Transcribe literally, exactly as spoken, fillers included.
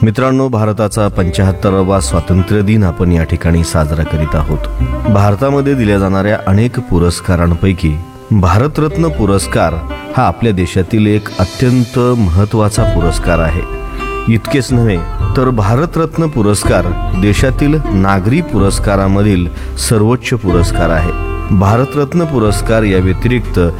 मित्रांनो, भारताचा पंच्याहत्तरावा स्वातंत्र्य दिन आपण या ठिकाणी साजरा करीत आहोत. भारतामध्ये दिल्या जाणाऱ्या अनेक पुरस्कारांपैकी भारतरत्न पुरस्कार हा आपल्या देशातील एक अत्यंत महत्त्वाचा पुरस्कार आहे. इतकेच नव्हे तर भारतरत्न पुरस्कार देशातील नागरी पुरस्कारामधील सर्वोच्च पुरस्कार आहे. भारतरत्न पुरस्कार या व्यतिरिक्त